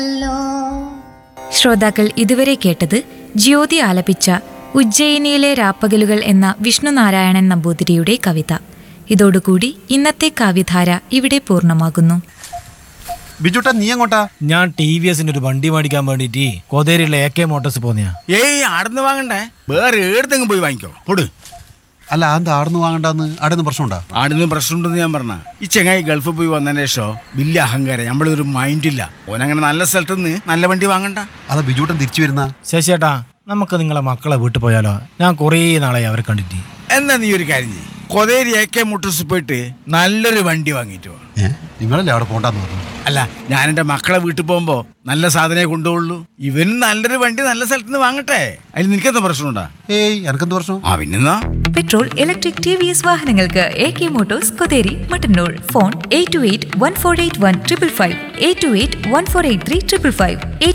ശ്രോതാക്കൾ ഇതുവരെ കേട്ടത് ജ്യോതി ആലപിച്ച ഉജ്ജയിനിയിലെ രാപ്പകലുകൾ എന്ന വിഷ്ണുനാരായണൻ നമ്പൂതിരിയുടെ കവിത. ഇതോടുകൂടി ഇന്നത്തെ കാവ്യധാര ഇവിടെ പൂർണ്ണമാകുന്നു. ബിജുട്ടാ, നീ എങ്ങോട്ടാ? ഞാൻ TVS ഒരു വണ്ടി മേടിക്കാൻ വേണ്ടിട്ട് കോതേരിയിലെ AK മോട്ടോഴ്സ് പോന്നെയാ. ഏയ് ആടുന്ന് വാങ്ങണ്ടേ, വേറെ ഏടത്തെങ്കിലും പോയി വാങ്ങിക്കോ. പൊട്. അല്ല, എന്താ ആടുന്ന് വാങ്ങണ്ടെന്ന്? ആടുന്ന് പ്രശ്നമുണ്ടാ? ആടുന്ന് പ്രശ്നമുണ്ടെന്ന് ഞാൻ പറഞ്ഞ. ഈ ചെങ്ങായി ഗൾഫിൽ പോയി വന്നതിന് ശേഷം വലിയ അഹങ്കാരം, നമ്മളൊരു മൈൻഡില്ല. ഓനങ്ങനെ നല്ല സ്ഥലത്ത് നിന്ന് നല്ല വണ്ടി വാങ്ങണ്ട. അതാ ബിജുട്ടൻ തിരിച്ചു വരുന്ന. ശശിയേട്ടാ, നമുക്ക് നിങ്ങളെ മക്കളെ വീട്ടിൽ പോയാലോ? ഞാൻ കുറേ നാളായി അവരെ കണ്ടിട്ട്. എന്നാ നീ ഒരു കാര്യം ചെയ്യ്, കൊതേരി AK മോട്ടോഴ്സ് പോയിട്ട് നല്ലൊരു വണ്ടി വാങ്ങിയിട്ട് വാ. നിങ്ങളല്ലേ അവിടെ പോണ്ടെന്ന് പറഞ്ഞു? അല്ല, ഞാൻ എൻ്റെ മക്കളെ വീട്ടിൽ പോകുമ്പോ നല്ല സാധനമേ കൊണ്ടുപോകുള്ളൂ. ഇവന് നല്ലൊരു വണ്ടി നല്ല സ്ഥലത്ത് നിന്ന് വാങ്ങട്ടെ. അതിൽ നിനക്കെന്താ പ്രശ്നമുണ്ടാ? ഏയ്, എനക്കെന്ത് പ്രശ്നം? പിന്നെന്നാ പെട്രോൾ, ഇലക്ട്രിക് TVS വാഹനങ്ങൾക്ക് AK Motors, Kotheri, Mattannur. Phone 8281481555, 8281483555,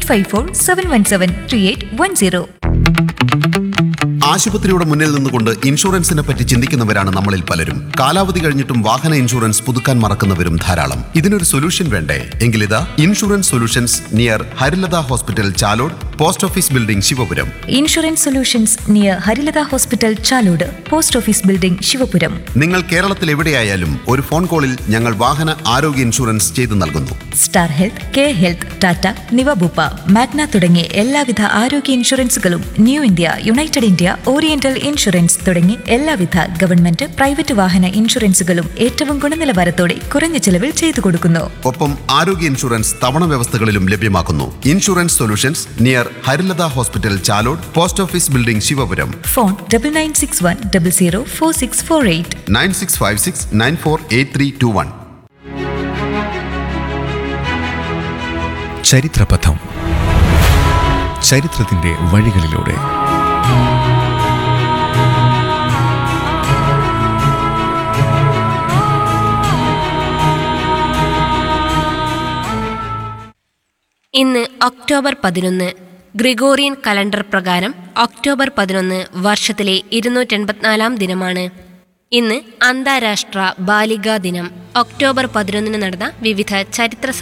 8547173810. ആശുപത്രിയുടെ മുന്നിൽ നിന്നുകൊണ്ട് ഇൻഷുറൻസിനെ പറ്റി ചിന്തിക്കുന്നവരാണ് നമ്മളിൽ പലരും. കാലാവധി കഴിഞ്ഞിട്ടും വാഹന ഇൻഷുറൻസ് പുതുക്കാൻ മറക്കുന്നവരും ധാരാളം. ഇതിനൊരു സൊല്യൂഷൻ വേണ്ടേ? എങ്കിലിതാ insurance solutions near Harilatha hospital, Chalode, post office building, Sivapuram. Insurance solutions near Harilatha hospital, Chalode, post office building, Sivapuram. നിങ്ങൾ കേരളത്തിൽ എവിടെയായാലും ഒരു ഫോൺ കോളിൽ ഞങ്ങൾ വാഹന ആരോഗ്യ ഇൻഷുറൻസ് ചെയ്തു നൽകുന്നു. Star health, K health, Tata, Niva Bupa, Magna തുടങ്ങിയ എല്ലാവിധ ആരോഗ്യ ഇൻഷുറൻസുകളും new India, United India, oriental insurance തുടങ്ങി എല്ലാവിധ ഗവൺമെന്റ്, പ്രൈവറ്റ് വാഹന ഇൻഷുറൻസുകളും ഏറ്റവും ഗുണനിലവാരത്തോടെ കുറഞ്ഞ ചെലവിൽ ചെയ്തു കൊടുക്കുന്നു. ഒപ്പം ആരോഗ്യ ഇൻഷുറൻസ് തവണ വ്യവസ്ഥകളിലും ലഭ്യമാക്കുന്നു. Insurance solutions near Harilatha hospital, Chalode, post office building, Sivapuram. Phone 9961004648, 9656948321. ചരിത്രപഥം. ചരിത്രത്തിന്റെ വഴികളിലൂടെ. ഇന്ന് ഒക്ടോബർ 11. ഗ്രിഗോറിയൻ കലണ്ടർ പ്രകാരം ഒക്ടോബർ 11 വർഷത്തിലെ 284 ദിനമാണ്. ഇന്ന് അന്താരാഷ്ട്ര ബാലികാ ദിനം. ഒക്ടോബർ 11 നടന്ന വിവിധ ചരിത്ര